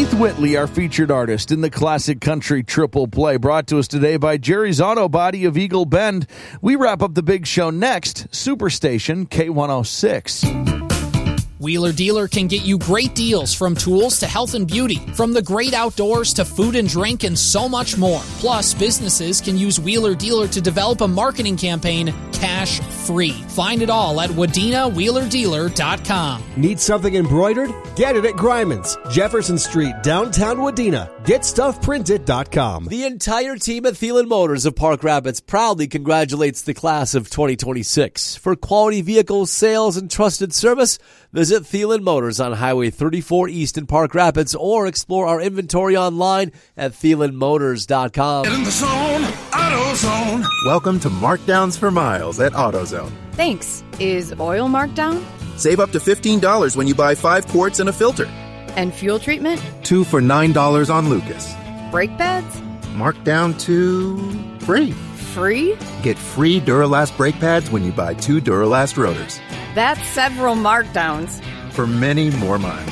Keith Whitley, our featured artist in the classic country triple play, brought to us today by Jerry's Auto Body of Eagle Bend. We wrap up the big show next, Superstation K106. Wheeler Dealer can get you great deals from tools to health and beauty, from the great outdoors to food and drink and so much more. Plus, businesses can use Wheeler Dealer to develop a marketing campaign cash-free. Find it all at WadenaWheelerDealer.com. Need something embroidered? Get it at Grimans, Jefferson Street, downtown Wadena. GetStuffPrinted.com. The entire team at Thielen Motors of Park Rapids proudly congratulates the class of 2026. For quality vehicles, sales, and trusted service, visit Thielen Motors on Highway 34 East in Park Rapids or explore our inventory online at ThielenMotors.com. Get in the zone, AutoZone. Welcome to Markdowns for Miles at AutoZone. Thanks. Is oil marked down? Save up to $15 when you buy 5 quarts and a filter. And fuel treatment? 2 for $9 on Lucas. Brake pads? Marked down to free. Free? Get free Duralast brake pads when you buy 2 Duralast rotors. That's several markdowns. For many more miles.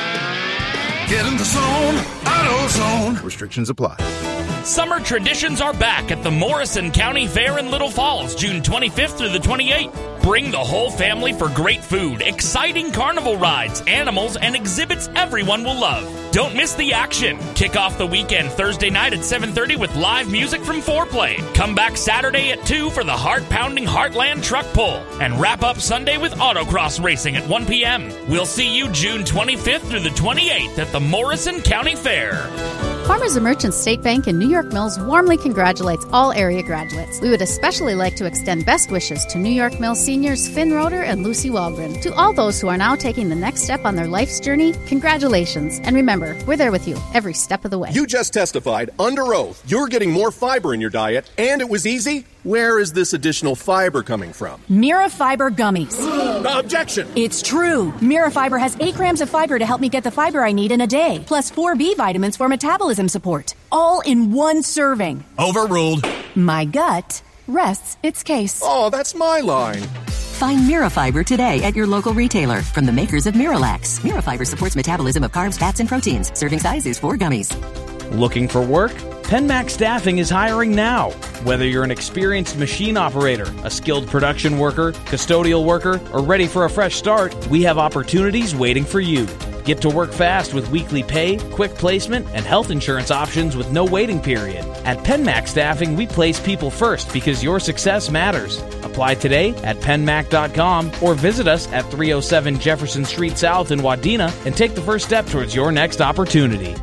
Get in the zone, AutoZone. Restrictions apply. Summer traditions are back at the Morrison County Fair in Little Falls, June 25th through the 28th. Bring the whole family for great food, exciting carnival rides, animals, and exhibits everyone will love. Don't miss the action. Kick off the weekend Thursday night at 7:30 with live music from Foreplay. Come back Saturday at 2 for the heart-pounding Heartland Truck Pull. And wrap up Sunday with autocross racing at 1 p.m. We'll see you June 25th through the 28th at the Morrison County Fair. Farmers and Merchants State Bank in New York Mills warmly congratulates all area graduates. We would especially like to extend best wishes to New York Mills seniors Finn Roeder and Lucy Walgren. To all those who are now taking the next step on their life's journey, congratulations. And remember, we're there with you every step of the way. You just testified under oath you're getting more fiber in your diet, and it was easy. Where is this additional fiber coming from? Mirafiber gummies. Objection! It's true. Mirafiber has 8 grams of fiber to help me get the fiber I need in a day, plus 4 B vitamins for metabolism support. All in one serving. Overruled. My gut rests its case. Oh, that's my line. Find Mirafiber today at your local retailer from the makers of Miralax. Mirafiber supports metabolism of carbs, fats, and proteins. Serving size is 4 gummies. Looking for work? PenMax Staffing is hiring now. Whether you're an experienced machine operator, a skilled production worker, custodial worker, or ready for a fresh start, we have opportunities waiting for you. Get to work fast with weekly pay, quick placement, and health insurance options with no waiting period. At PenMax Staffing, we place people first because your success matters. Apply today at penmac.com or visit us at 307 Jefferson Street South in Wadena and take the first step towards your next opportunity.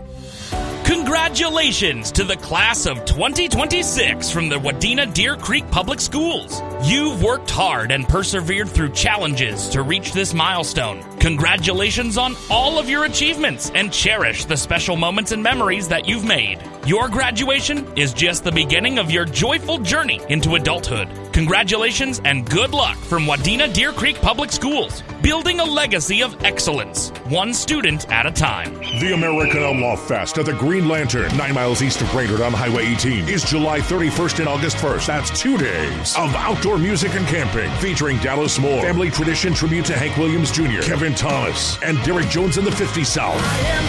Congratulations to the class of 2026 from the Wadena Deer Creek Public Schools. You've worked hard and persevered through challenges to reach this milestone. Congratulations on all of your achievements and cherish the special moments and memories that you've made. Your graduation is just the beginning of your joyful journey into adulthood. Congratulations and good luck from Wadena Deer Creek Public Schools, building a legacy of excellence, one student at a time. The American Outlaw Fest at the Green Lantern, 9 miles east of Brainerd on Highway 18, is July 31st and August 1st. That's 2 days of outdoor music and camping, featuring Dallas Moore, Family Tradition tribute to Hank Williams Jr., Kevin Thomas, and Derek Jones in the 50 South.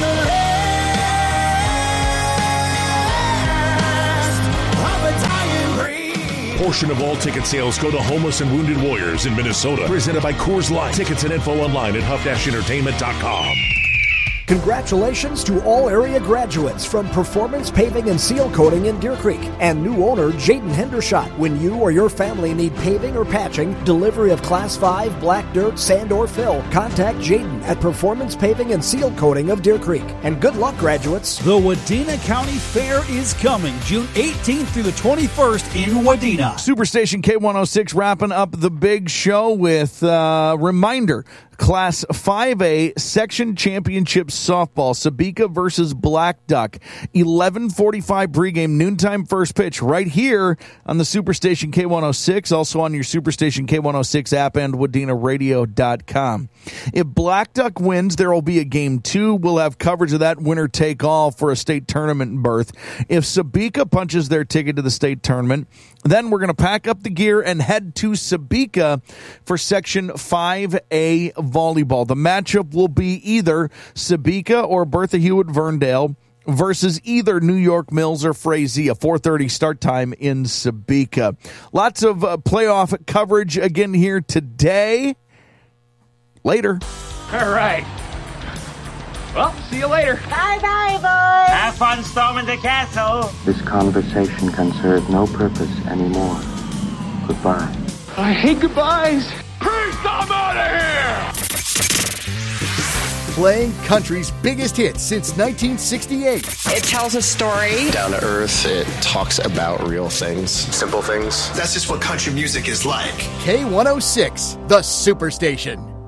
Portion of all ticket sales go to homeless and wounded warriors in Minnesota. Presented by Coors Light. Tickets and info online at huff-entertainment.com. Congratulations to all area graduates from Performance Paving and Seal Coating in Deer Creek and new owner Jaden Hendershot. When you or your family need paving or patching, delivery of Class 5, black dirt, sand, or fill, contact Jaden at Performance Paving and Seal Coating of Deer Creek. And good luck, graduates. The Wadena County Fair is coming June 18th through the 21st in Wadena. Superstation K106 wrapping up the big show with reminder. Class 5A Section Championship Softball, Sabika versus Black Duck. 11:45 pregame, noontime first pitch right here on the Superstation K106, also on your Superstation K106 app and WadenaRadio.com. If Black Duck wins, there will be a game 2. We'll have coverage of that winner take all for a state tournament berth. If Sabika punches their ticket to the state tournament, then we're going to pack up the gear and head to Sabika for Section 5A volleyball. The matchup will be either Sebeka or Bertha Hewitt-Verndale versus either New York Mills or Frazee. A 4:30 start time in Sebeka. Lots of playoff coverage again here today. Later. All right. Well, see you later. Bye-bye, boys. Have fun storming the castle. This conversation can serve no purpose anymore. Goodbye. I hate goodbyes. Please, I'm out of here. Playing country's biggest hits since 1968. It tells a story. Down to earth, it talks about real things. Simple things. That's just what country music is like. K106, the Superstation.